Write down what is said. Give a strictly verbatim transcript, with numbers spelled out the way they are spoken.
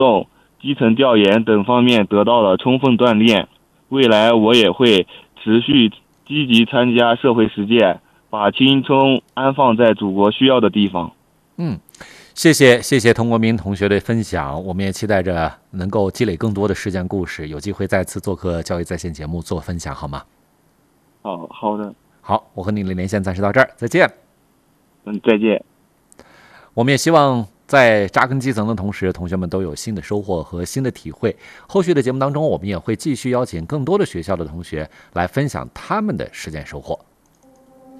动、基层调研等方面得到了充分锻炼。未来我也会持续积极参加社会实践，把青春安放在祖国需要的地方。 嗯，谢谢谢谢童国民同学的分享，我们也期待着能够积累更多的实践故事，有机会再次做客教育在线节目做分享，好吗？ 好好的， 好，我和你的连线暂时到这儿，再见。 嗯，再见。 我们也希望在扎根基层的同时，同学们都有新的收获和新的体会。后续的节目当中，我们也会继续邀请更多的学校的同学来分享他们的实践收获。